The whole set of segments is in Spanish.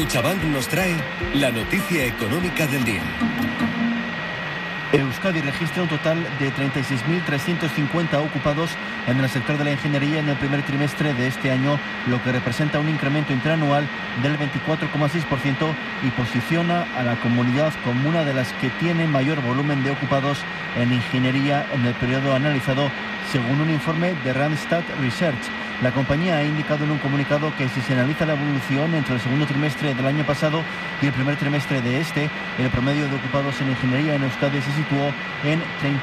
Cuchabank nos trae la noticia económica del día. Euskadi registra un total de 36.350 ocupados en el sector de la ingeniería en el primer trimestre de este año, lo que representa un incremento interanual del 24,6% y posiciona a la comunidad como una de las que tiene mayor volumen de ocupados en ingeniería en el periodo analizado, según un informe de Randstad Research. La compañía ha indicado en un comunicado que si se analiza la evolución entre el segundo trimestre del año pasado y el primer trimestre de este, el promedio de ocupados en ingeniería en Euskadi se situó en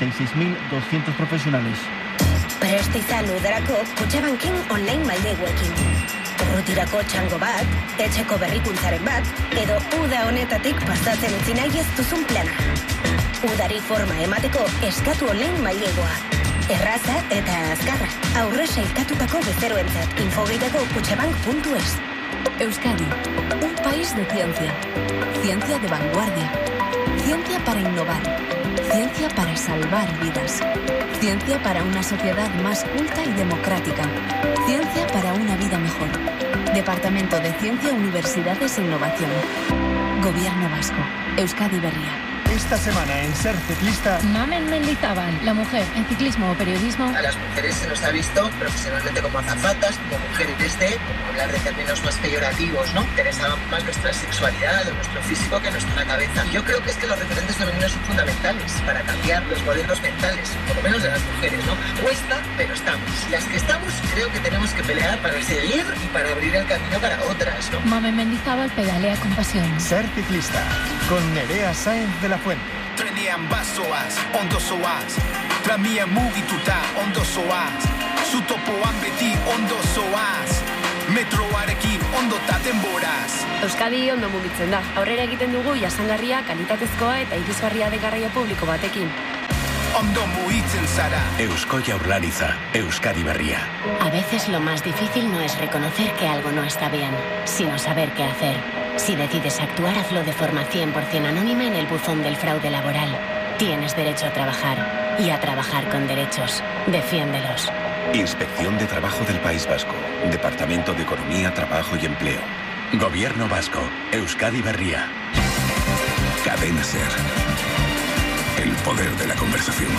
36.200 profesionales. Prestizan udarako Kutxabanken online maileguekin. Urrutirako txango bat, etxeko berrikuntzaren bat, edo uda honetatik pasatzen utzi nahi ez duzun plana. Udari forma emateko eskatu online mailegua. Erraza eta azkarra. Aurre sailkatutako bezeroentzat. Infogehiago kutxabank.es. Euskadi, un país de ciencia. Ciencia de vanguardia. Ciencia para innovar. Ciencia para salvar vidas. Ciencia para una sociedad más culta y democrática. Ciencia para una vida mejor. Departamento de Ciencia, Universidades e Innovación. Gobierno Vasco. Euskadi Berria. Esta semana en Ser Ciclista, Mamen Mendizábal, la mujer en ciclismo o periodismo. A las mujeres se nos ha visto profesionalmente como azafatas, como mujeres desde, como hablar de términos más peyorativos, ¿no? Interesaba más nuestra sexualidad o nuestro físico que nuestra cabeza. Yo creo que es que los referentes femeninos son fundamentales para cambiar los modelos mentales, por lo menos de las mujeres, ¿no? Cuesta, pero estamos. Las que estamos creo que tenemos que pelear para seguir y para abrir el camino para otras, ¿no? Mamen Mendizábal pedalea con pasión. Ser Ciclista, con Nerea Sáenz de la Fuente. Trenean bazoaz, ondo zoaz, tramien mugituta ondo zoaz, zutopoan beti ondo zoaz, metroarekin ondota denboraz. Euskadi ondo mugitzen da. Aurrera egiten dugu jasangarria, kalitatezkoa eta irisgarria den garraio publiko batekin. Ondo mugitzen zara. Eusko Jaurlaritza, Euskadi Berria. A veces lo más difícil no es reconocer que algo no está bien, sino saber qué hacer. Si decides actuar, hazlo de forma 100% anónima en el buzón del fraude laboral. Tienes derecho a trabajar y a trabajar con derechos. Defiéndelos. Inspección de Trabajo del País Vasco. Departamento de Economía, Trabajo y Empleo. Gobierno Vasco, Euskadi Berria. Cadena Ser. El poder de la conversación.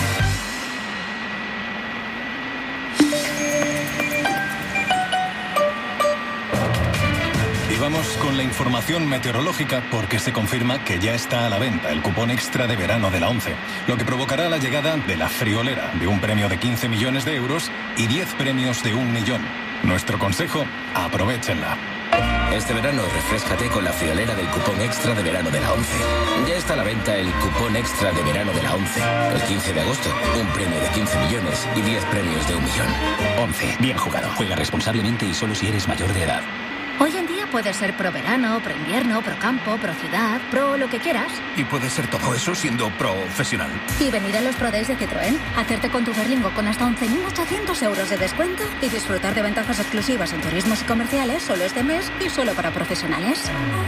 Vamos con la información meteorológica porque se confirma que ya está a la venta el cupón extra de verano de la ONCE, lo que provocará la llegada de la friolera de un premio de 15 millones de euros y 10 premios de 1 millón. Nuestro consejo, aprovéchenla. Este verano refréscate con la friolera del cupón extra de verano de la ONCE. Ya está a la venta el cupón extra de verano de la ONCE. El 15 de agosto, un premio de 15 millones y 10 premios de 1 millón. ONCE, bien jugado. Juega responsablemente y solo si eres mayor de edad. Hoy en día puedes ser pro verano, pro invierno, pro campo, pro ciudad, pro lo que quieras. Y puedes ser todo eso siendo profesional. Y venir a los Pro Days de Citroën, hacerte con tu Berlingo con hasta 11.800 euros de descuento y disfrutar de ventajas exclusivas en turismos y comerciales solo este mes y solo para profesionales.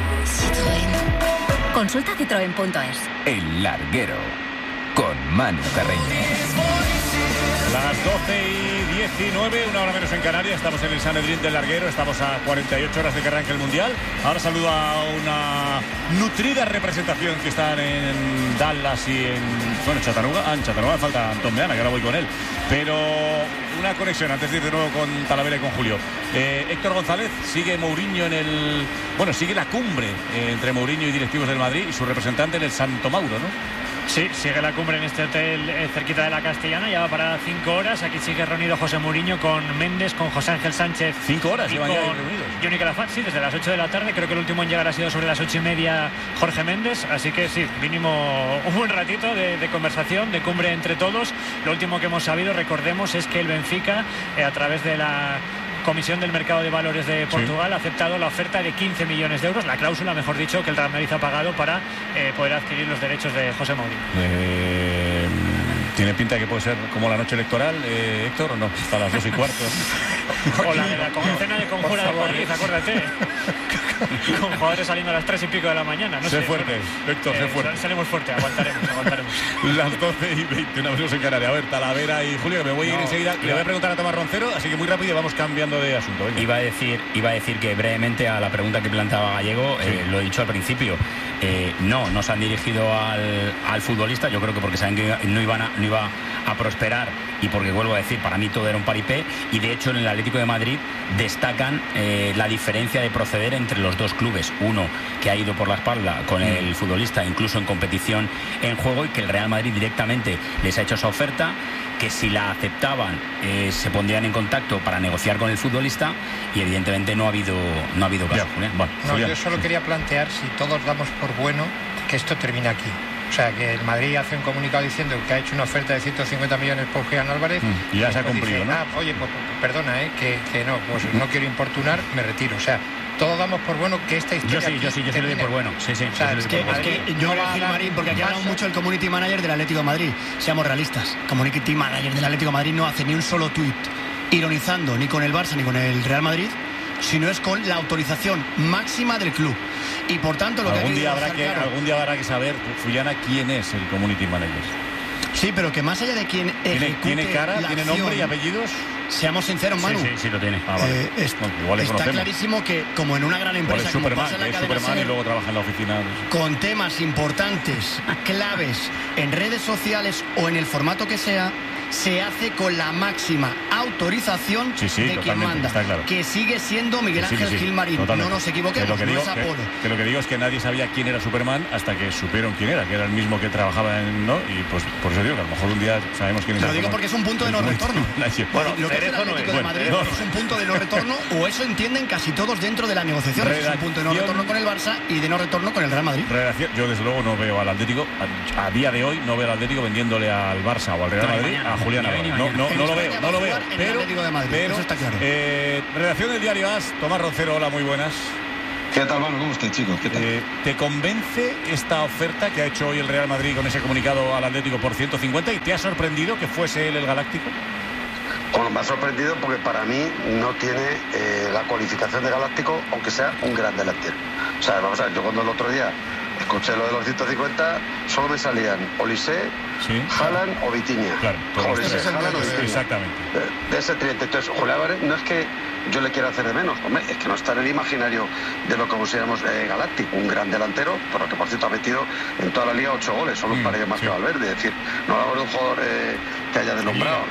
Citroën. Consulta citroen.es. El Larguero, con Manu Carreño. Las 12:19, una hora menos en Canarias. Estamos en el Sanedrín del Larguero. Estamos a 48 horas de que arranque el Mundial. Ahora saludo a una nutrida representación que están en Dallas y en Chattanooga. En Chattanooga falta Antón Meana, que ahora voy con él. Pero una conexión antes de ir de nuevo con Talavera y con Julio. Héctor González, sigue Mourinho sigue la cumbre entre Mourinho y directivos del Madrid y su representante en el Santo Mauro, ¿no? Sí, sigue la cumbre en este hotel cerquita de la Castellana, ya va para 5 horas. Aquí sigue reunido José Mourinho con Méndez, con José Ángel Sánchez. 5 horas y llevan con ya reunidos. Johnny Calafat, sí, desde las 8 de la tarde. Creo que el último en llegar ha sido sobre las 8:30 Jorge Méndez. Así que sí, mínimo un buen ratito de conversación, de cumbre entre todos. Lo último que hemos sabido, recordemos, es que el Benfica, a través de la Comisión del Mercado de Valores de Portugal, ha aceptado la oferta de 15 millones de euros, la cláusula, mejor dicho, que el Real Madrid ha pagado para poder adquirir los derechos de José Mourinho. ¿Tiene pinta de que puede ser como la noche electoral, Héctor, o no? Hasta las 2:15. O la quincena de conjura de Madrid, acuérdate. Con jugadores saliendo a las 3 y pico de la mañana. No sé fuerte, Héctor, sé fuerte. Salimos fuerte, aguantaremos. Las 12:20, una vez en Canarias. A ver, Talavera y Julio, que me voy a ir enseguida. Le voy a preguntar a Tomás Roncero, así que muy rápido vamos cambiando de asunto. Venga. Iba a decir que brevemente a la pregunta que planteaba Gallego, lo he dicho al principio, no se han dirigido al futbolista, yo creo que porque saben que no iba a prosperar y porque, vuelvo a decir, para mí todo era un paripé, y de hecho en el Atlético de Madrid destacan la diferencia de proceder entre los dos clubes. Uno que ha ido por la espalda con el futbolista, incluso en competición en juego, y que el Real Madrid directamente les ha hecho esa oferta, que si la aceptaban se pondrían en contacto para negociar con el futbolista, y evidentemente no ha habido caso. Yo solo quería plantear, si todos damos por bueno que esto termina aquí. O sea, que el Madrid hace un comunicado diciendo que ha hecho una oferta de 150 millones por Julián Álvarez. Y ya se ha cumplido, dice, ¿no? Oye, pues perdona, que no, pues no quiero importunar, me retiro. O sea, todos damos por bueno que esta historia... Yo sí lo doy por bueno. Sí. O sea, es que yo voy a Gilmarín, porque aquí ha hablado mucho el community manager del Atlético de Madrid. Seamos realistas. Community manager del Atlético de Madrid no hace ni un solo tuit ironizando ni con el Barça ni con el Real Madrid, sino es con la autorización máxima del club. Y por tanto, algún día habrá que saber, Fullana, quién es el community manager. Sí, pero que más allá de quién ¿Tiene cara, tiene nombre y apellidos? Seamos sinceros, Manu. Sí, lo tiene. Vale. Igual está clarísimo que, como en una gran empresa, como pasa en la cadena SER, y luego trabaja en la oficina. Con temas importantes, claves, en redes sociales o en el formato que sea, se hace con la máxima autorización de quien manda, claro. Que sigue siendo Miguel Ángel Gilmarín. No nos equivoquemos, no es Apolo. Que lo que digo es que nadie sabía quién era Superman hasta que supieron quién era, que era el mismo que trabajaba en... ¿no? Y pues por eso digo que a lo mejor un día sabemos quién es. Lo digo porque es un punto de no retorno. Bueno, lo que es el Atlético de Madrid es un punto de no retorno, o eso entienden casi todos dentro de la negociación. Es un punto de no retorno con el Barça y de no retorno con el Real Madrid. Yo desde luego no veo al Atlético, a día de hoy no veo al Atlético vendiéndole al Barça o al Real Madrid a Julián Álvarez. No lo veo. Pero eso está claro. Redacción del Diario AS, Tomás Roncero, hola, muy buenas. ¿Qué tal, mano? ¿Cómo estáis, chicos? ¿Qué tal? ¿Te convence esta oferta que ha hecho hoy el Real Madrid con ese comunicado al Atlético por 150 y te ha sorprendido que fuese él el Galáctico? Bueno, me ha sorprendido porque para mí no tiene la cualificación de Galáctico, aunque sea un gran delantero. O sea, vamos a ver, yo cuando el otro día escuché lo de los 150, solo me salían Olise, Haaland o Vitinha. Claro, Olise, Haaland o Vitinha. Exactamente. De ese tridente. Entonces, Julián Álvarez no es que yo le quiera hacer de menos, hombre, es que no está en el imaginario de lo que consideramos Galáctico, un gran delantero, pero que por cierto ha metido en toda la liga 8 goles, solo un par de más que Valverde. Es decir, no hablamos de un jugador que haya deslumbrado.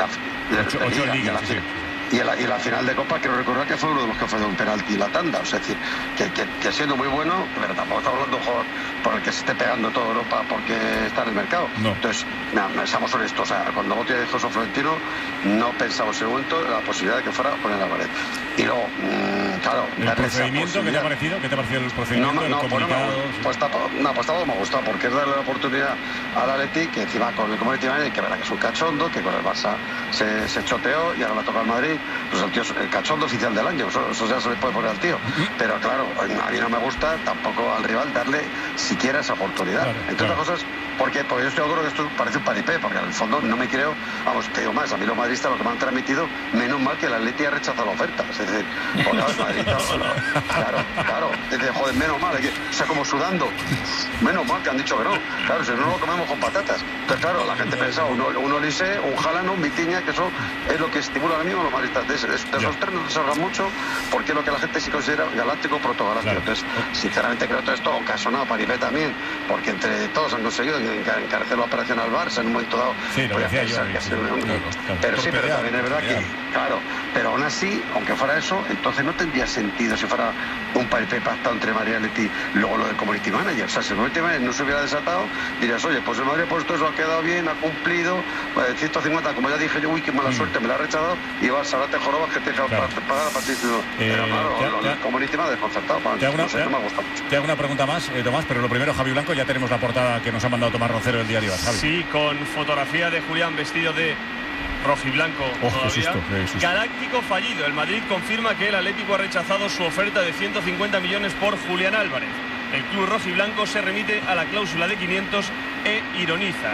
Y en la final de Copa quiero recordar que fue uno de los que falló un penalti en la tanda. O sea, es decir, que siendo muy bueno, pero tampoco estamos hablando de un jugador por el que se esté pegando toda Europa porque está en el mercado. No. Entonces, seamos honestos. O sea, cuando Gotti dejó San Florentino, no pensamos en un momento en la posibilidad de que fuera Julián Álvarez. Y luego, claro, ¿el procedimiento? ¿Qué te ha parecido? ¿Qué te ha parecido el procedimiento? ¿El comunicado? Pues tampoco me ha gustado, porque es darle la oportunidad al Atleti, que encima con el Community Manager, que verdad que es un cachondo, que con el Barça se choteó y ahora le toca al Madrid. Pues el tío es el cachondo oficial del año, eso ya se le puede poner al tío. Pero claro, a mí no me gusta tampoco al rival darle siquiera esa oportunidad. Entre otras cosas, porque yo estoy de acuerdo que esto parece un paripé, porque en el fondo no me creo, vamos, te digo más, a mí los madridistas lo que me han transmitido, menos mal que el Atleti ha rechazado la oferta. Es decir, porque los madridistas, claro, dice, joder, menos mal, o sea, como sudando, menos mal que han dicho que no. Claro, si no lo comemos con patatas. Entonces, claro, la gente pensaba, un Olise, un Haaland, un Vitinha, que eso es lo que estimula ahora mismo a los madridistas. De esos tres no se habla mucho, porque es lo que la gente sí considera galáctico o protogaláctico. Entonces, sinceramente creo todo esto, aunque ha sonado paripé también, porque entre todos han conseguido encarecer la operación al Barça en un momento dado. Sí, lo decía yo. Pero también es verdad que, claro, pero aún así, aunque fuera eso, entonces no tendría sentido si fuera un paripé pactado entre Madrid y Atleti, luego lo del Community Manager. O sea, si el Community Manager no se hubiera desatado, dirías, oye, pues el Madrid ha puesto eso, ha quedado bien, ha cumplido, 150, como ya dije yo, uy, qué mala suerte, me la ha rechazado, y Barça, ahora te jorobas que te deja pagar a partir de... Pero claro, el Community me ha desconcertado. Te hago una pregunta más, Tomás, pero lo primero, Javi Blanco, ya tenemos la portada que nos ha mandado Tomás Roncero del Diario AS. Sí, con fotografía de Julián vestido de rojiblanco. Qué susto. Galáctico fallido. El Madrid confirma que el Atlético ha rechazado su oferta de 150 millones por Julián Álvarez. El club rojiblanco se remite a la cláusula de 500 e ironiza.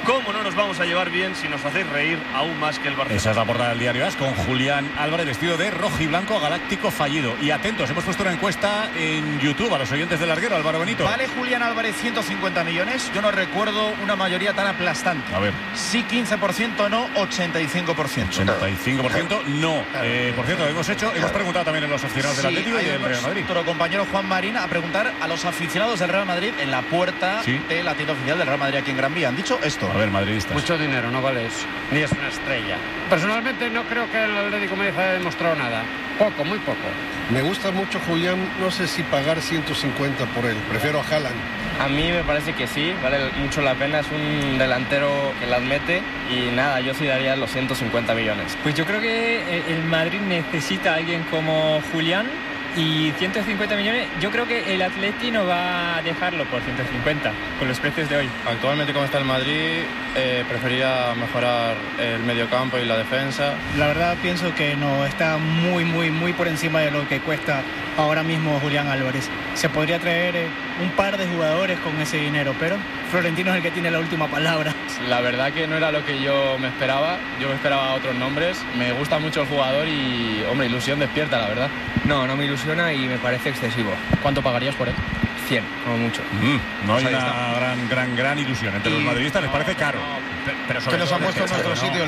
¿Cómo no nos vamos a llevar bien si nos hacéis reír aún más que el Barcelona? Esa es la portada del diario AS con Julián Álvarez vestido de rojo y blanco, galáctico fallido. Y atentos, hemos puesto una encuesta en YouTube a los oyentes del larguero, Álvaro Benito. ¿Vale Julián Álvarez 150 millones? Yo no recuerdo una mayoría tan aplastante. A ver. Sí 15%, no 85%. 85% no. Por cierto, hemos preguntado también en los aficionados del Atlético y del Real Madrid. Nuestro compañero Juan Marín a preguntar a los aficionados del Real Madrid en la puerta de la tienda oficial del Real Madrid aquí en Gran Vía. Han dicho esto. A ver, madridistas. Mucho dinero, no vale eso. Ni es una estrella. Personalmente no creo que el Atlético de Madrid haya demostrado nada. Poco, muy poco. Me gusta mucho Julián, no sé si pagar 150 por él. Prefiero a Haaland. A mí me parece que sí, vale mucho la pena. Es un delantero que las mete y nada, yo sí daría los 150 millones. Pues yo creo que el Madrid necesita a alguien como Julián. Y 150 millones, yo creo que el Atleti no va a dejarlo por 150, con los precios de hoy. Actualmente, como está el Madrid, preferiría mejorar el mediocampo y la defensa. La verdad pienso que no, está muy por encima de lo que cuesta ahora mismo Julián Álvarez. Se podría traer un par de jugadores con ese dinero, pero Florentino es el que tiene la última palabra. La verdad que no era lo que yo me esperaba otros nombres. Me gusta mucho el jugador y, hombre, ilusión despierta, la verdad. No me ilusiona y me parece excesivo. ¿Cuánto pagarías por él? 100, como mucho. No hay una gran ilusión entre los madridistas, les parece caro. Pero que nos han puesto en nuestro sitio.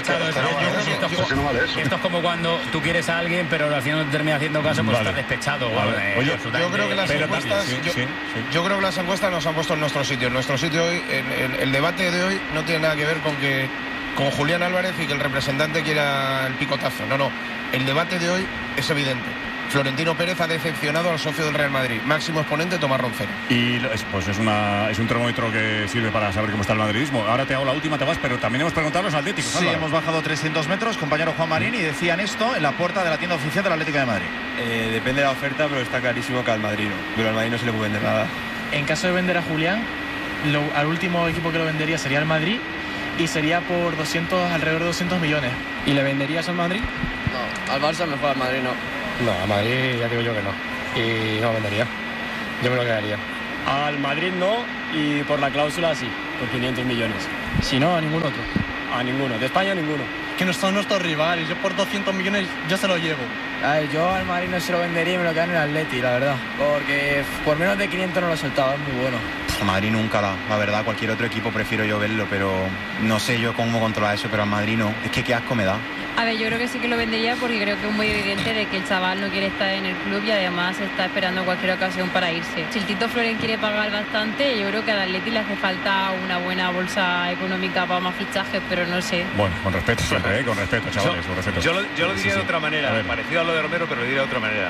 Esto es como cuando tú quieres a alguien, pero al final no te termina haciendo caso, pues estás despechado. Oye, yo creo que las encuestas, yo creo que las encuestas nos han puesto en nuestro sitio. En nuestro sitio hoy, el debate de hoy no tiene nada que ver con Julián Álvarez y que el representante quiera el picotazo. No. El debate de hoy es evidente. Florentino Pérez ha decepcionado al socio del Real Madrid. Máximo exponente, Tomás Roncero. Y pues es un termómetro que sirve para saber cómo está el madridismo. Ahora te hago la última, Tomás, pero también hemos preguntado a los atléticos. Sí, hemos bajado 300 metros, compañero Juan Marín, y decían esto en la puerta de la tienda oficial del Atlético de Madrid. Depende de la oferta, pero está clarísimo que al Madrid no. Pero al Madrid no se le puede vender nada. En caso de vender a Julián, al último equipo que lo vendería sería el Madrid y sería por alrededor de 200 millones. ¿Y le venderías al Madrid? No, al Barça mejor, al Madrid no. No, a Madrid ya digo yo que no. Y no vendería. Yo me lo quedaría. Al Madrid no, y por la cláusula sí, por 500 millones. Si no, a ningún otro. A ninguno, de España ninguno. Que no son nuestros rivales, yo por 200 millones yo se lo llevo. A ver, yo al Madrid no se lo vendería y me lo quedaría en el Atleti, la verdad. Porque por menos de 500 no lo he soltado, es muy bueno. Al Madrid nunca, la verdad, cualquier otro equipo prefiero yo verlo, pero no sé yo cómo controlar eso, pero al Madrid no. Es que qué asco me da. A ver, yo creo que sí que lo vendería porque creo que es muy evidente de que el chaval no quiere estar en el club y además está esperando cualquier ocasión para irse. Si el Tito Florent quiere pagar bastante, yo creo que al Atleti le hace falta una buena bolsa económica para más fichajes, pero no sé. Bueno, con respeto siempre, con respeto, chavales, con respeto. Yo lo diría de otra manera, parecido a lo de Romero, pero lo diría de otra manera.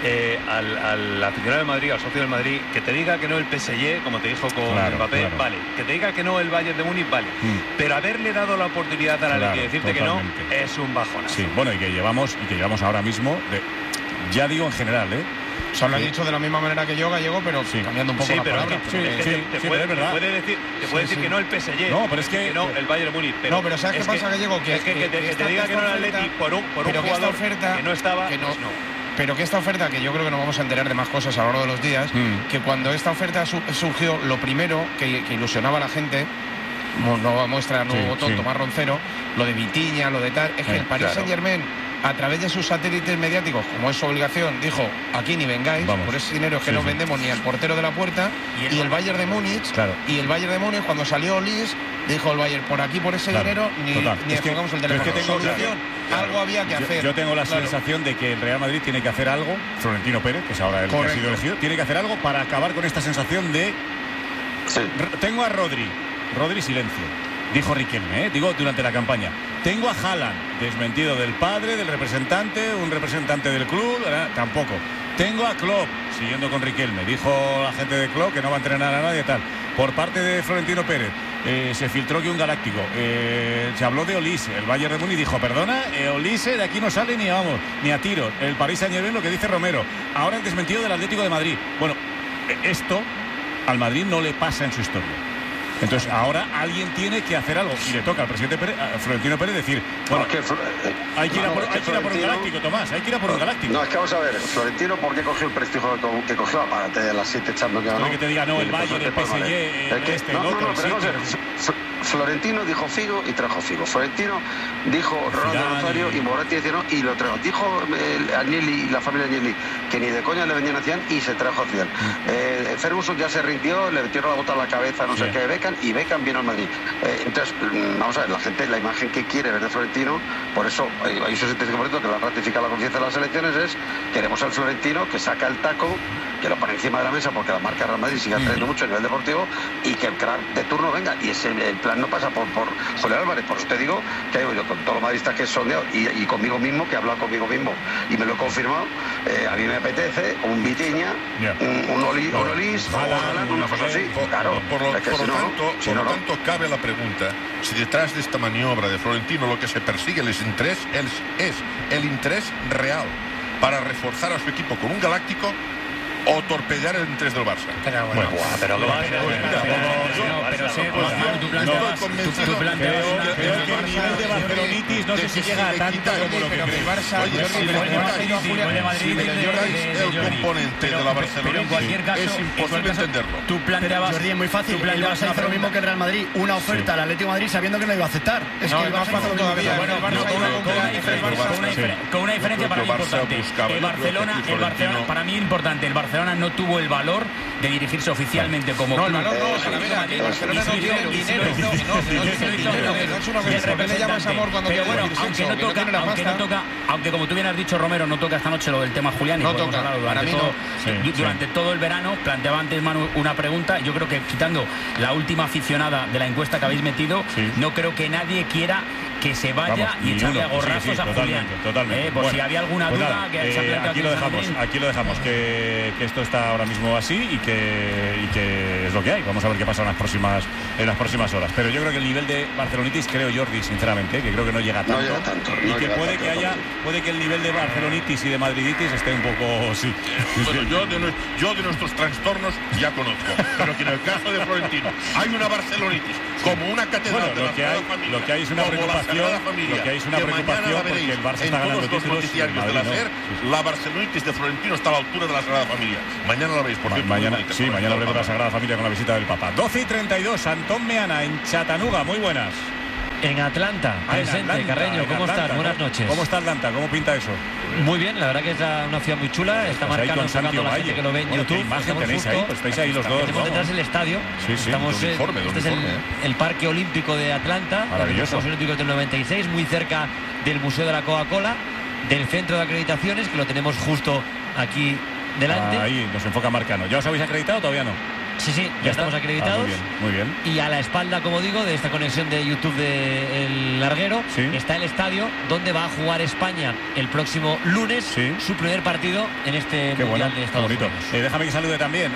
Al aficionado del Madrid, al socio del Madrid, que te diga que no el PSG, como te dijo con Mbappé, vale. Que te diga que no el Bayern de Múnich, vale. Pero haberle dado la oportunidad a la Liga y decirte totalmente. Que no, es un bajón. Sí, bueno, y que llevamos ahora mismo, ya digo en general, O sea, lo han dicho de la misma manera que yo, Gallego, pero cambiando un poco la palabra. Te puede decir que no el PSG. No, pero es que no el Bayern de Múnich. No, pero ¿sabes qué pasa, Gallego? Que te diga que no el Atleti por un jugador que no estaba, no. Pero que esta oferta, que yo creo que nos vamos a enterar de más cosas a lo largo de los días, que cuando esta oferta surgió, lo primero que ilusionaba a la gente, nueva muestra, nuevo botón, Tomás Roncero, lo de Vitinha, lo de tal, es que el Paris Saint-Germain, a través de sus satélites mediáticos, como es su obligación, dijo, aquí ni vengáis, por ese dinero es que no vendemos ni al portero de la puerta, y el Bayern de Múnich, cuando salió Olis, dijo el Bayern, por aquí, por ese dinero, ni enfocamos el teléfono. Algo había que hacer. Yo tengo la sensación de que el Real Madrid tiene que hacer algo, Florentino Pérez, que es ahora el que ha sido elegido, tiene que hacer algo para acabar con esta sensación de... Tengo a Rodri silencio, dijo Riquelme, digo durante la campaña. Tengo a Haaland, desmentido del padre, del representante, un representante del club, tampoco. Tengo a Klopp, siguiendo con Riquelme, dijo la gente de Klopp que no va a entrenar a nadie, tal. Por parte de Florentino Pérez, se filtró que un galáctico, se habló de Olise, el Bayern de Múnich dijo, perdona, Olise de aquí no sale ni a tiro. El Paris Saint-Germain, lo que dice Romero. Ahora el desmentido del Atlético de Madrid. Bueno, esto al Madrid no le pasa en su historia. Entonces ahora alguien tiene que hacer algo y le toca al presidente Florentino Pérez decir, bueno, hay que ir a por un galáctico, Tomás, hay que ir a por un galáctico. No, es que vamos a ver, Florentino, ¿por qué cogió el prestigio que cogió? Aparte de las 7 Champions que ganó. Que te diga, no, el Bayern, el PSG, el otro, el City. Florentino dijo Figo y trajo Figo. Florentino dijo Ronaldo Rosario y Moretti decía no y lo trajo. Dijo Agnelli y la familia Agnelli que ni de coña le vendían a Zidane y se trajo a Zidane. Ferguson ya se rindió, le metieron la bota a la cabeza, no sé qué, Beckham, y Beckham vino al Madrid. Entonces, vamos a ver, la gente, la imagen que quiere ver de Florentino, por eso hay un 75% que la ratifica la conciencia de las elecciones, es queremos al Florentino que saca el taco, que lo pone encima de la mesa porque la marca Real Madrid sigue atrayendo mucho a nivel deportivo y que el crack de turno venga. Y ese el plan no pasa por Julián Álvarez. Por eso te digo que yo con todos los madridistas que he sondeado y conmigo mismo, que he hablado conmigo mismo y me lo he confirmado, a mí me apetece un Vitinha, un Olis, una cosa así. Claro, por lo tanto, cabe la pregunta si detrás de esta maniobra de Florentino lo que se persigue es el interés real para reforzar a su equipo con un galáctico o torpedear el interés del Barça. Pero bueno, pero tú planteabas creo que el nivel de Barcelonitis no sé si llega a tanto como lo que cree el Barça. El componente de la Barcelona, pero en cualquier caso es imposible entenderlo. Tú planteabas, Jordi, es muy fácil. El Barça hizo lo mismo que el Real Madrid, una oferta al Atlético de Madrid sabiendo que no iba a aceptar. Es que el Barça hizo todavía. Con una diferencia para mí importante. El Barcelona, para mí importante, el Barcelona no tuvo el valor de dirigirse oficialmente como club. No, el Barcelona no dio dinero. No es una cosa, ¿por qué le llamas amor cuando quiere dirigirse? Aunque como tú bien has dicho, Romero, no toca esta noche lo del tema Julián y no toca, durante todo el verano. Planteaba antes Manu una pregunta. Yo creo que quitando la última aficionada de la encuesta que habéis metido, no creo que nadie quiera que se vaya y echarle a gorrazos a Julián. Totalmente. Por si había alguna duda que se ha planteado aquí lo dejamos, que esto está ahora mismo así y que es lo que hay. Vamos a ver qué pasa en las próximas horas. Pero yo creo que el nivel de Barcelonitis, creo Jordi, sinceramente, que creo que no llega tanto. Y que puede que el nivel de Barcelonitis y de Madriditis esté un poco Bueno, yo de nuestros trastornos ya conozco, pero que en el caso de Florentino hay una Barcelonitis como una catedral de la Sagrada Familia. Lo que hay es una preocupación, porque el Barça está ganando títulos. Noticiarios de la SER, la Barcelonitis de Florentino está a la altura de la Sagrada Familia. Mañana la veis, por cierto. Mañana veremos la Sagrada Familia con la visita del Papa. 12:32, Antón Meana en Chattanooga, muy buenas. En Atlanta, presente, Carreño, ¿cómo estás? Buenas noches. ¿Cómo está Atlanta? ¿Cómo pinta eso? Muy bien, la verdad que es una ciudad muy chula, está marcando la gente que lo ve en YouTube. ¿Qué imagen tenéis ahí? Pues estáis ahí los dos. Tenemos detrás el estadio. Estamos este es el Parque Olímpico de Atlanta, maravilloso. Los Juegos Olímpicos del 96, muy cerca del Museo de la Coca-Cola, del Centro de Acreditaciones, que lo tenemos justo aquí delante. Ahí nos enfoca Marcano. ¿Ya os habéis acreditado o todavía no? Sí, ya estamos acreditados. Muy bien. Y a la espalda, como digo, de esta conexión de YouTube de El Larguero, está el estadio donde va a jugar España el próximo lunes su primer partido en este Mundial de Estados Unidos. Déjame que salude también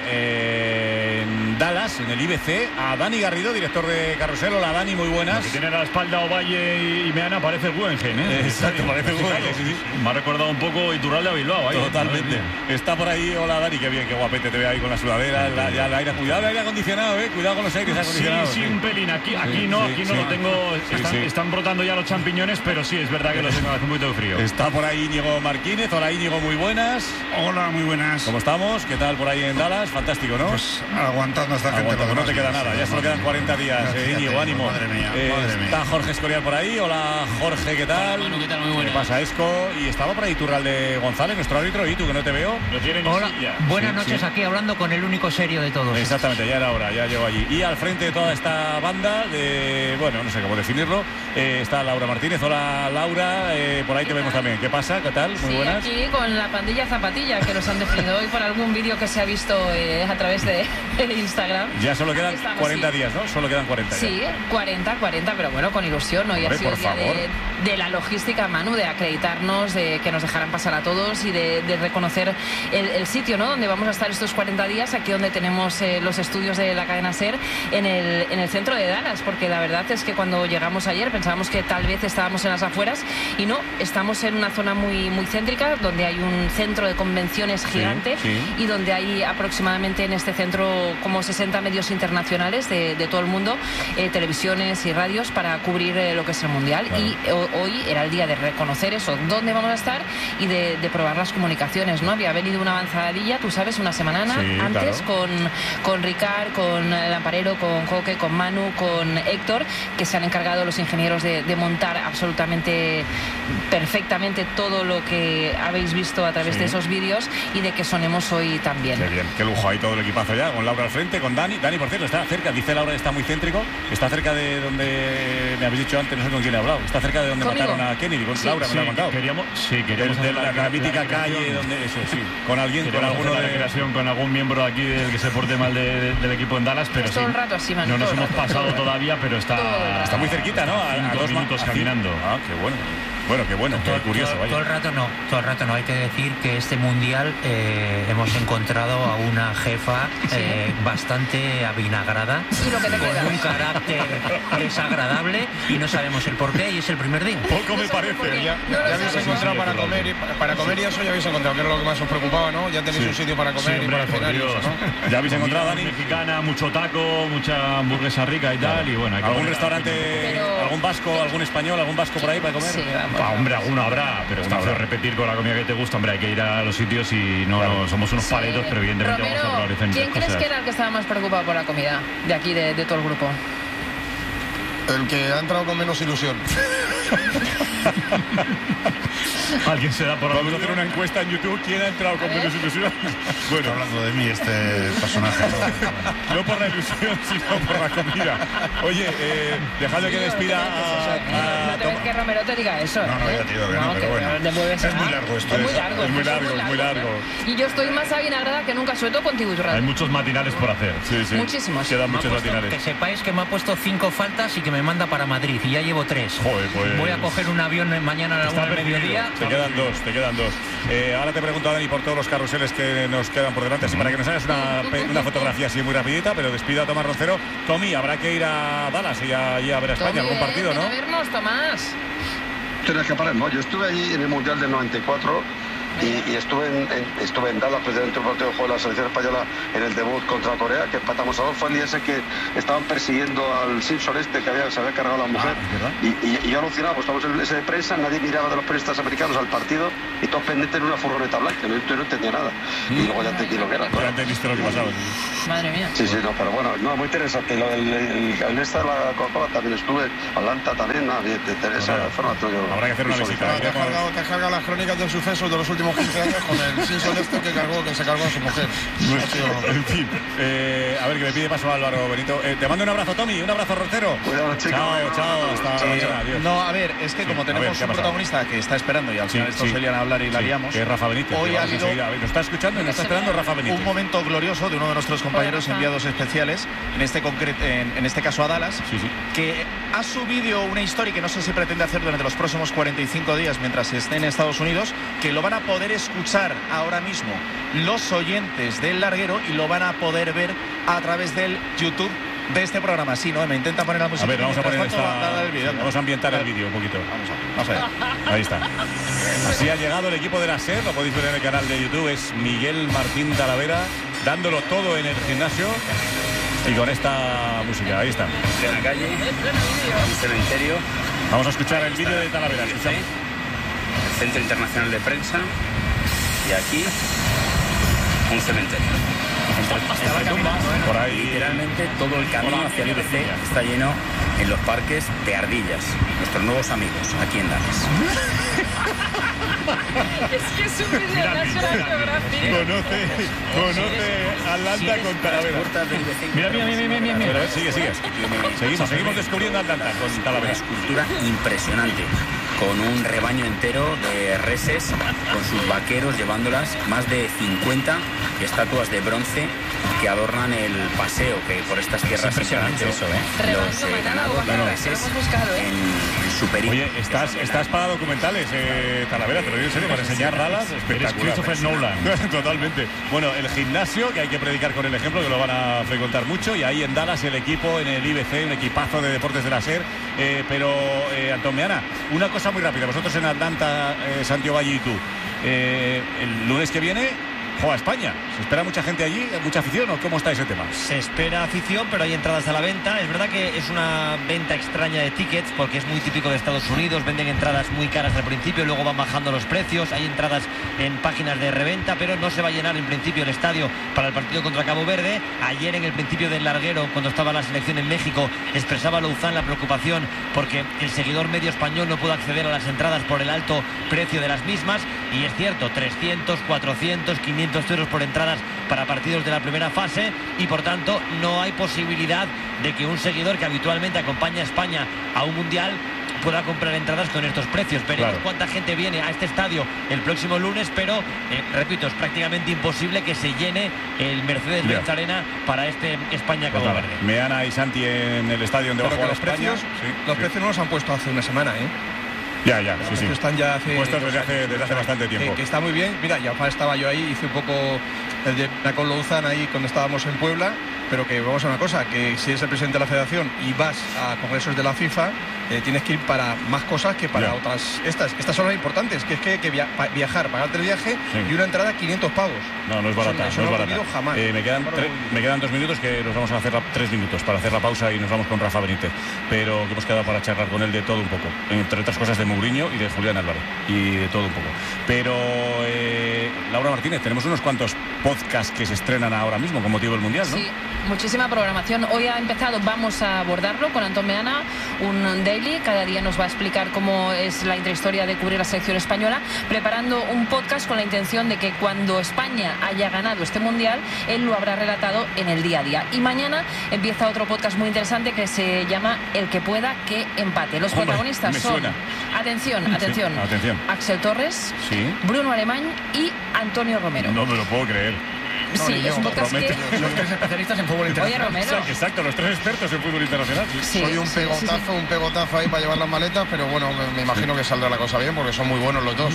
en Dallas, en el IBC, a Dani Garrido, director de Carrusel. Hola, Dani, muy buenas. Lo que tiene a la espalda Ovalle y Meana parece el Guggenheim, ¿eh? Exacto, parece el Guggenheim. Me ha recordado un poco Iturralde a Bilbao. Totalmente. Está por ahí. Hola, Dani, qué bien, qué guapete te ve ahí con la sudadera, ya el aire. Cuidado el aire acondicionado, cuidado con los aires acondicionados. Sí, un pelín. Aquí no lo tengo. Están brotando ya los champiñones, pero sí, es verdad que lo tengo hace un poquito de frío. Está por ahí Íñigo Marquínez. Hola, Íñigo, muy buenas. Hola, muy buenas. ¿Cómo estamos? ¿Qué tal por ahí en Dallas? Fantástico, ¿no? Pues aguantando a esta gente. No te queda nada, ya solo quedan 40 días. Íñigo, ánimo. Madre mía. Está Jorge Escorial por ahí. Hola, Jorge, ¿qué tal? Hola, ¿qué tal? Muy buenas. ¿Qué pasa, Esco? Y estaba por ahí Iturralde González, nuestro árbitro. ¿Y tú, que no te veo? Hola, buenas noches, aquí hablando con el único serio de todos. Exactamente, ya era hora, ya llegó allí. Y al frente de toda esta banda bueno, no sé cómo definirlo, está Laura Martínez. Hola, Laura, por ahí te vemos también. ¿Qué pasa? ¿Qué tal? Muy buenas. Aquí con la pandilla Zapatilla, que nos han definido hoy por algún vídeo que se ha visto a través de Instagram. Ya solo quedan 40 días, ¿no? Solo quedan 40 Sí, 40, pero bueno, con ilusión. Hoy ha sido el día de la logística, Manu, de acreditarnos, de que nos dejaran pasar a todos y de reconocer el sitio, ¿no? Donde vamos a estar estos 40 días, aquí donde tenemos los estudios de la cadena SER, en el centro de Dallas, porque la verdad es que cuando llegamos ayer pensábamos que tal vez estábamos en las afueras y no, estamos en una zona muy, muy céntrica, donde hay un centro de convenciones gigante y donde hay aproximadamente en este centro como 60 medios internacionales de todo el mundo, televisiones y radios para cubrir lo que es el Mundial. Y hoy era el día de reconocer eso, dónde vamos a estar y de probar las comunicaciones, ¿no? Había venido una avanzadilla, tú sabes, una semana antes con Ricard, con Lamparero, con Coque, con Manu, con Héctor, que se han encargado los ingenieros de montar absolutamente perfectamente todo lo que habéis visto a través de esos vídeos y de que sonemos hoy también. Qué bien, qué lujo, ahí todo el equipazo ya, con Laura al frente, con Dani. Dani, por cierto, está cerca, dice Laura, está muy céntrico, está cerca de donde me habéis dicho antes, no sé con quién he hablado, está cerca de donde mataron a Kennedy, con Laura, me lo ha contado. Queríamos de la mítica calle, donde eso, con alguien, con alguno de recreación, con algún miembro aquí del que se porte mal del equipo en Dallas, pero todo el rato así, no nos hemos pasado todavía, pero está muy cerquita, ¿no? A 2 minutos caminando. Ah, qué bueno. Bueno, qué bueno, qué curioso. Todo el rato no. Hay que decir que este mundial hemos encontrado a una jefa bastante avinagrada, con un carácter desagradable y no sabemos el porqué y es el primer día. Poco me parece. Ya habéis encontrado para comer y eso ya habéis encontrado, que era lo que más os preocupaba, ¿no? Ya tenéis un sitio para comer y para cenar y eso, ¿no? Ya habéis encontrado, Dani. Mexicana, mucho taco, mucha hamburguesa rica y tal, y bueno. ¿Algún restaurante, algún vasco, algún español, algún vasco por ahí para comer? Sí, hombre, alguno habrá, pero está feo repetir con la comida que te gusta. Hombre, hay que ir a los sitios y no somos unos paletos, pero evidentemente Romero, vamos a probar diferentes ¿quién crees que era el que estaba más preocupado por la comida de aquí, de todo el grupo? El que ha entrado con menos ilusión. Alguien se da por Vamos a hacer una encuesta en YouTube. ¿Quién ha entrado con menos ilusión? Bueno, hablando de mí este personaje. No por la ilusión, sino por la comida. Oye, dejadme que despida No te ves que Romero te diga eso. No, ya te digo que no, pero bueno. Es muy largo esto. Es muy largo. Y yo estoy más avinagrada que nunca, sobre todo contigo, Iturralde. Hay muchos matinales por hacer. Sí. Muchísimos. Quedan muchos matinales. Que sepáis que me ha puesto 5 faltas y que me manda para Madrid y ya llevo 3. Joder, pues... Voy a coger un avión mañana a la 1 del mediodía. Te quedan dos. Ahora te pregunto, Dani, por todos los carruseles que nos quedan por delante, así para que nos hagas una fotografía así muy rapidita, pero despido a Tomás Roncero. Tommy, habrá que ir a Dallas y a ver a España, algún partido, ¿no? A vernos, Tomás. Tienes que parar, ¿no? Yo estuve allí en el Mundial del 94 y estuve en Dallas, precisamente un partido de juego de la selección española en el debut contra Corea, que empatamos a 2. Fue el día ese que estaban persiguiendo al Simpson se había cargado a la mujer. Y yo alucinaba, pues estamos en ese de prensa, nadie miraba de los periodistas americanos al partido y todos pendientes en una furgoneta blanca, yo no entendía nada. Y luego ya entendí lo que era. Ya entendiste lo que pasaba. Madre mía. Sí, no, pero bueno, no, muy interesante. Lo del esta de la Coca-Cola también estuve, Atlanta también, bien, te interesa. Habrá que hacer una visita. Te has cargado las crónicas del suceso de los últimos 15 años con el Simpson que se cargó a su mujer. En fin, a ver, que me pide paso Álvaro Benito. Te mando un abrazo, Tommy, un abrazo, Roncero. Cuidado, chicos. Chao, hasta mañana, adiós. No, a ver, es que como tenemos un protagonista que está esperando y al final estos se lian a hablar y la liamos. Que es Rafa Benítez. Hoy ha habido... Nos está escuchando y nos está esperando Rafa Benítez. Un momento glorioso de uno de nuestros compañeros enviados especiales, en este caso a Dallas, que ha subido una historia que no sé si pretende hacer durante los próximos 45 días mientras esté en Estados Unidos, que lo van a poder escuchar ahora mismo los oyentes del Larguero y lo van a poder ver a través del YouTube de este programa. Sí, ¿no? Me intenta poner la música. A ver, vamos a ambientar el vídeo un poquito. Vamos a ver. Ahí está. Así ha llegado el equipo de la SER, lo podéis ver en el canal de YouTube. Es Miguel Martín Talavera dándolo todo en el gimnasio y con esta música. Ahí está. En la calle, un cementerio. Vamos a escuchar el vídeo de Talavera. Escuchamos. El Centro Internacional de Prensa y aquí un cementerio. Entre tumbas, por ahí. Literalmente todo el camino hacia el IBC está lleno en los parques de ardillas, nuestros nuevos amigos aquí en Dallas. Es que es un vídeo de National Geographic. Conoce Atlanta con Talavera. Mira. Sigue. Seguimos descubriendo Atlanta con Talavera. Una escultura impresionante, con un rebaño entero de reses, con sus vaqueros llevándolas, más de 50 estatuas de bronce que adornan el paseo que por estas tierras es impresionante eso, los ganados de reses en su periplo. Oye, estás para documentales, Talavera, pero en serio, para enseñar Dallas, espectacular. Christopher Nolan. Totalmente. Bueno, el gimnasio, que hay que predicar con el ejemplo, que lo van a frecuentar mucho, y ahí en Dallas el equipo, en el IBC, un equipazo de deportes de la SER. Pero, Antón Meana, una cosa muy rápida. Vosotros en Atlanta, Santiago Valle y tú, el lunes que viene juega España. ¿Se espera mucha gente allí, mucha afición o cómo está ese tema? Se espera afición, pero hay entradas a la venta. Es verdad que es una venta extraña de tickets porque es muy típico de Estados Unidos. Venden entradas muy caras al principio, luego van bajando los precios. Hay entradas en páginas de reventa, pero no se va a llenar en principio el estadio para el partido contra Cabo Verde. Ayer en el principio del larguero, cuando estaba la selección en México, expresaba Louzán la preocupación porque el seguidor medio español no pudo acceder a las entradas por el alto precio de las mismas. Y es cierto, 300, 400, 500 euros por entradas para partidos de la primera fase, y por tanto no hay posibilidad de que un seguidor que habitualmente acompaña a España a un mundial pueda comprar entradas con estos precios. Veremos cuánta gente viene a este estadio el próximo lunes, pero repito, es prácticamente imposible que se llene el Mercedes-Benz Arena para este España-Cabo Verde. Meana y Santi en el estadio donde va a jugar España. Los precios no los han puesto hace una semana, ¿eh? Ya, sí. Están ya puestos desde hace bastante tiempo. Que está muy bien. Mira, ya estaba yo ahí, hice un poco el de con Louzán ahí cuando estábamos en Puebla, pero que vamos a una cosa, que si eres el presidente de la federación y vas a congresos de la FIFA, tienes que ir para más cosas que para otras. Estas son las importantes, que es que viajar, pagarte el viaje y una entrada 500 pavos. No es barata. Eso no es barata. Jamás. Me quedan 2 minutos, que nos vamos a hacer 3 minutos para hacer la pausa y nos vamos con Rafa Benítez, pero que hemos quedado para charlar con él de todo un poco, entre otras cosas de Mourinho y de Julián Álvarez y de todo un poco. Pero Laura Martínez, tenemos unos cuantos podcasts que se estrenan ahora mismo con motivo del Mundial, ¿no? Sí, muchísima programación. Hoy ha empezado, vamos a abordarlo con Antón Meana, un daily. Cada día nos va a explicar cómo es la intrahistoria de cubrir la selección española, preparando un podcast con la intención de que cuando España haya ganado este Mundial, él lo habrá relatado en el día a día. Y mañana empieza otro podcast muy interesante que se llama El que pueda que empate. Los protagonistas son... Atención. Axel Torres, Bruno Alemán y Antonio Romero. No me lo puedo creer. Sí, es un podcast que... Los 3 especialistas en fútbol internacional. Oye, Romero. Exacto, los 3 expertos en fútbol internacional. Soy un pegotazo ahí para llevar las maletas, pero bueno, me imagino que saldrá la cosa bien porque son muy buenos los dos.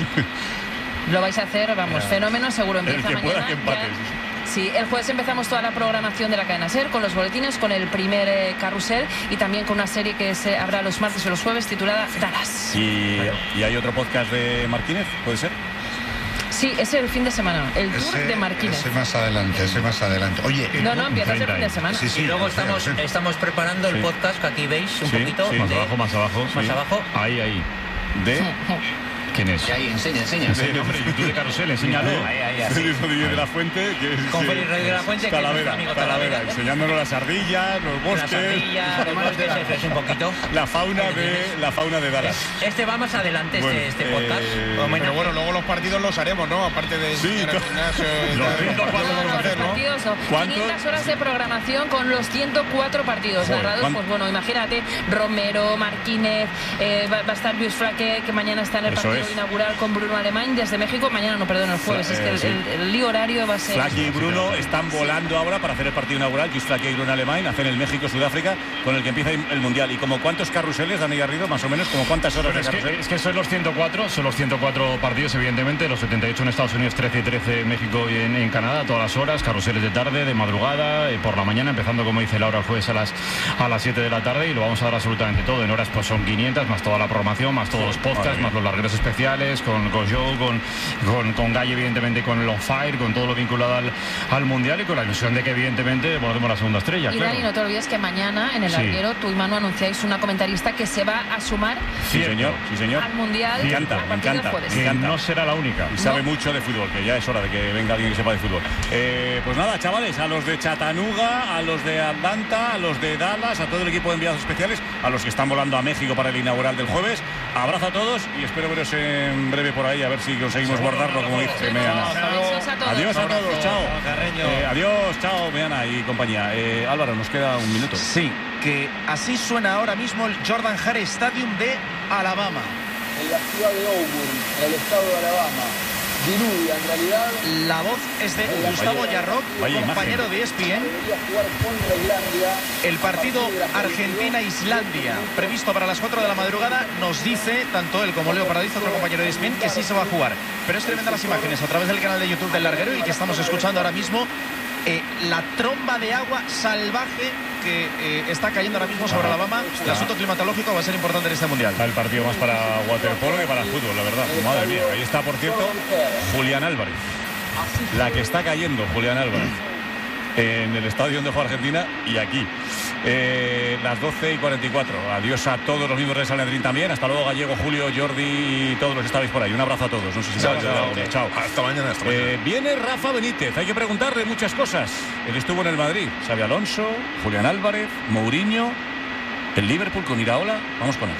Lo vais a hacer, fenómeno, seguro empieza mañana. Pueda que empate. Sí, el jueves empezamos toda la programación de la cadena SER con los boletines, con el primer carrusel y también con una serie que se habrá los martes y los jueves titulada Dallas. ¿Y hay otro podcast de Martínez? ¿Puede ser? Sí, ese es el fin de semana, el tour de Martínez. Ese más adelante. Oye, no, empieza el fin de semana. Y luego estamos preparando el podcast que aquí veis un poquito. Más abajo. Ahí. ¿Quién es? Ahí, enseña. Sí, hombre, YouTube de Carrusel, enséñalo. Ahí. Félix Rodríguez de la Fuente, que es con Félix Rodríguez de la Fuente, Talavera, que es nuestro amigo Talavera. Enseñándonos las ardillas, los bosques. Es un poquito. La fauna de Dallas. Este va más adelante, este podcast. Pero bueno, luego los partidos los haremos, ¿no? Aparte de ir al gimnasio. Los partidos, 500 horas de programación con los 104 partidos narrados. Pues bueno, imagínate, Romero, Martínez, va a estar Luis Flaque, que mañana está en el partido inaugural con Bruno Alemán desde México. Mañana no, perdón, el jueves. Es que el lío horario va a ser... Flaque y Bruno están volando ahora para hacer el partido inaugural. Luis Flaque y Bruno Alemán hacen el México-Sudáfrica con el que empieza el Mundial. ¿Y como cuántos carruseles, Dani Garrido? Más o menos, ¿como cuántas horas de carrusel? Es que son los 104 partidos, evidentemente. Los 78 en Estados Unidos, 13 y 13 en México y en Canadá, todas las horas. Carruseles de tarde, de madrugada, por la mañana, empezando, como dice Laura, el jueves a las 7 de la tarde. Y lo vamos a dar absolutamente todo. En horas pues son 500, más toda la programación, más todos los podcasts, más los largueros especiales, con Joe, con Galle, evidentemente, con el On Fire, con todo lo vinculado al Mundial y con la ilusión de que, evidentemente, volvemos la segunda estrella. Y Dani, no te olvides que mañana en el larguero tú y Manu anunciáis una comentarista que se va a sumar al Mundial. Me encanta. No será la única. Y sabe mucho de fútbol, que ya es hora de que venga alguien que sepa de fútbol. Pues nada, chavales, a los de Chattanooga, a los de Atlanta, a los de Dallas, a todo el equipo de enviados especiales, a los que están volando a México para el inaugural del jueves. Abrazo a todos y espero veros en breve por ahí, a ver si conseguimos guardarlo, como dice Meana. Adiós a todos, chao. Adiós, chao, Meana y compañía. Álvaro, nos queda un minuto. Sí, que así suena ahora mismo el Jordan Hare Stadium de Alabama. En la ciudad de Auburn, en el estado de Alabama. Diluvia, en realidad. La voz es de Gustavo Yarroc, compañero de ESPN. El partido Argentina-Islandia, previsto para las 4 de la madrugada, nos dice, tanto él como Leo Paradizo, otro compañero de ESPN, que sí se va a jugar. Pero es tremenda las imágenes a través del canal de YouTube del Larguero y que estamos escuchando ahora mismo. La tromba de agua salvaje que está cayendo ahora mismo sobre Alabama. El asunto climatológico va a ser importante en este Mundial. Está el partido más para waterpolo que para el fútbol, la verdad. Madre mía, ahí está, por cierto, Julián Álvarez. la que está cayendo Julián Álvarez en el estadio donde juega Argentina y aquí. Las 12:44. Adiós a todos los miembros de Sanedrín también. Hasta luego, Gallego, Julio, Jordi y todos los que estabais por ahí. Un abrazo a todos. No sé si chao. Hasta mañana. Viene Rafa Benítez. Hay que preguntarle muchas cosas. Él estuvo en el Madrid. Xabi Alonso, Julián Álvarez, Mourinho, el Liverpool con Iraola. Vamos con él.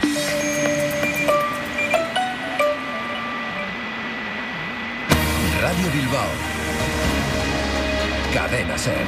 Radio Bilbao. Cadena SER.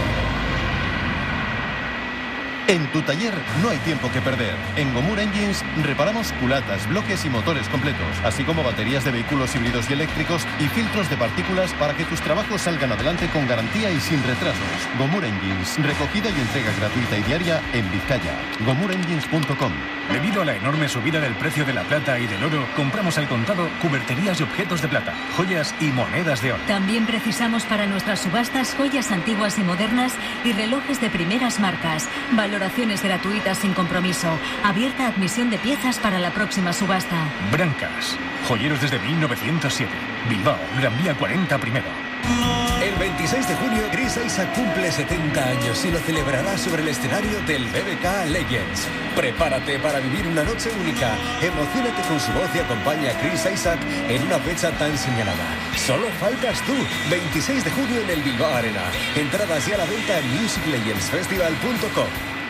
En tu taller no hay tiempo que perder. En Gomur Engines reparamos culatas, bloques y motores completos, así como baterías de vehículos híbridos y eléctricos y filtros de partículas para que tus trabajos salgan adelante con garantía y sin retrasos. Gomur Engines, recogida y entrega gratuita y diaria en Vizcaya. GomurEngines.com. Debido a la enorme subida del precio de la plata y del oro, compramos al contado cuberterías y objetos de plata, joyas y monedas de oro. También precisamos para nuestras subastas joyas antiguas y modernas y relojes de primeras marcas. Valoraciones gratuitas sin compromiso. Abierta admisión de piezas para la próxima subasta. Brancas. Joyeros desde 1907. Bilbao, Gran Vía 40 primero. El 26 de junio, Chris Isaak cumple 70 años y lo celebrará sobre el escenario del BBK Legends. Prepárate para vivir una noche única. Emocionate con su voz y acompaña a Chris Isaak en una fecha tan señalada. Solo faltas tú. 26 de junio en el Bilbao Arena. Entradas ya a la venta en musiclegendsfestival.com.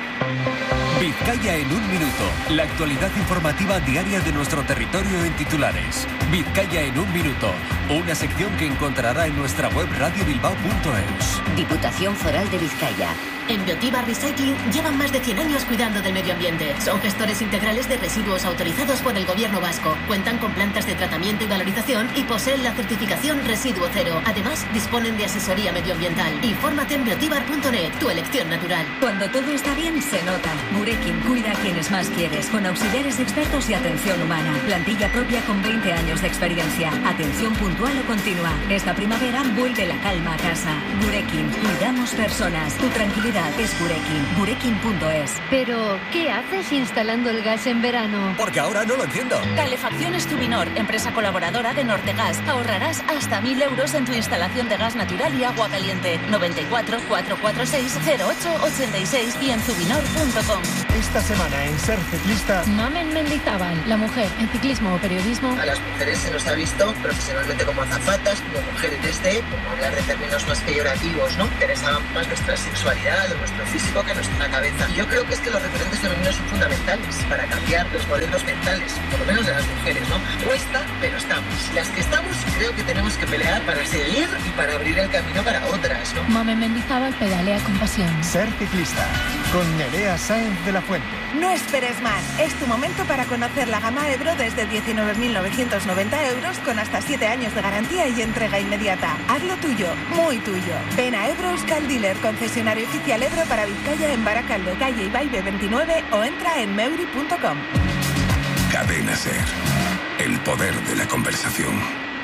Vizcaya en un minuto. La actualidad informativa diaria de nuestro territorio en titulares. Vizcaya en un minuto. Una sección que encontrará en nuestra web radiobilbao.es. Diputación Foral de Vizcaya. En Biotiba Recycling llevan más de 100 años cuidando del medio ambiente. Son gestores integrales de residuos autorizados por el Gobierno vasco. Cuentan con plantas de tratamiento y valorización y poseen la certificación Residuo Cero. Además, disponen de asesoría medioambiental. Infórmate en biotibar.net, tu elección natural. Cuando todo está bien, se nota. Gurekin cuida a quienes más quieres, con auxiliares expertos y atención humana. Plantilla propia con 20 años de experiencia. Atención puntual o continua. Esta primavera vuelve la calma a casa. Gurekin, cuidamos personas. Tu tranquilidad es Gurekin. Gurekin.es. Pero, ¿qué haces instalando el gas en verano? Porque ahora no lo entiendo. Calefacciones Tubinor, empresa colaboradora de Nortegas. Ahorrarás hasta 1.000 euros en tu instalación de gas natural y agua caliente. 94 446 0886 y en tubinor.com. Esta semana en Ser Ciclista, Mamen Mendizábal, la mujer en ciclismo o periodismo. A las mujeres se nos ha visto profesionalmente como azafatas, como mujeres como hablar de términos más peyorativos, ¿no? Interesa más nuestra sexualidad o nuestro físico que nuestra cabeza. Y yo creo que es que los referentes femeninos son fundamentales para cambiar los modelos mentales, por lo menos de las mujeres, ¿no? Cuesta, pero estamos. Las que estamos, creo que tenemos que pelear para seguir y para abrir el camino para otras, ¿no? Mamen Mendizábal pedalea con pasión. Ser Ciclista, con Nerea Sáenz de la Fuente. No esperes más. Es tu momento para conocer la gama Ebro desde 19.990 euros con hasta 7 años de garantía y entrega inmediata. Hazlo tuyo, muy tuyo. Ven a Ebro Euskal Dealer, concesionario oficial Ebro para Vizcaya en Baracaldo, calle Ibaibe 29 o entra en meuri.com. Cadena SER. El poder de la conversación.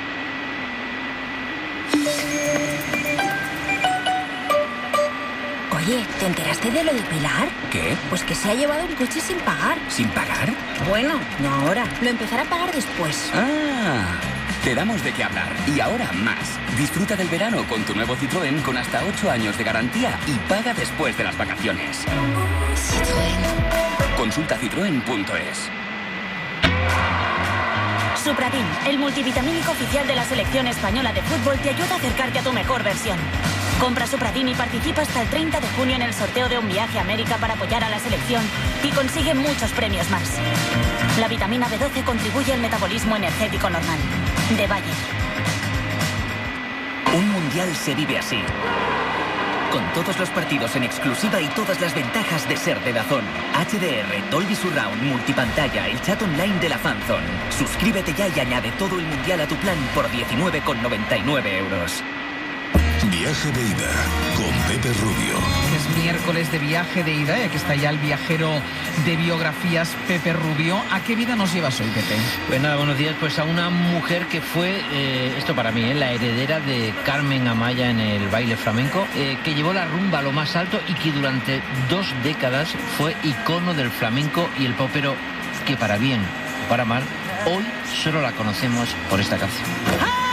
Oye, ¿te enteraste de lo de Pilar? ¿Qué? Pues que se ha llevado un coche sin pagar. ¿Sin pagar? Bueno, no ahora. Lo empezará a pagar después. Ah, te damos de qué hablar. Y ahora más. Disfruta del verano con tu nuevo Citroën con hasta 8 años de garantía y paga después de las vacaciones. Citroën. Consulta citroen.es. Supratim, el multivitamínico oficial de la selección española de fútbol, te ayuda a acercarte a tu mejor versión. Compra Supratim y participa hasta el 30 de junio en el sorteo de un viaje a América para apoyar a la selección y consigue muchos premios más. La vitamina B12 contribuye al metabolismo energético normal. De Bayer. Un mundial se vive así. Con todos los partidos en exclusiva y todas las ventajas de ser de DAZN. HDR, Dolby Surround, multipantalla, el chat online de la Fanzone. Suscríbete ya y añade todo el mundial a tu plan por 19,99 euros. Viaje de ida con Pepe Rubio. Es miércoles de viaje de ida y aquí está ya el viajero de biografías, Pepe Rubio. ¿A qué vida nos llevas hoy, Pepe? Pues nada, buenos días. Pues a una mujer que fue, esto para mí, la heredera de Carmen Amaya en el baile flamenco, que llevó la rumba a lo más alto y que durante 2 décadas fue icono del flamenco y el popero, que para bien o para mal, hoy solo la conocemos por esta canción. ¡Ah!